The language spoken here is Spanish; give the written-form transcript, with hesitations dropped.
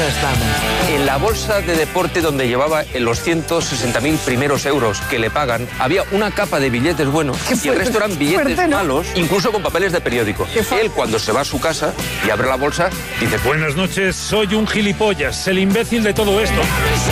estamos. En la bolsa de deporte donde llevaba los 160.000 primeros euros que le pagan, había una capa de billetes buenos y el resto eran billetes malos, incluso con papeles de periódico. Él, cuando se va a su casa y abre la bolsa, dice... Buenas noches, soy un gilipollas, el imbécil de todo esto.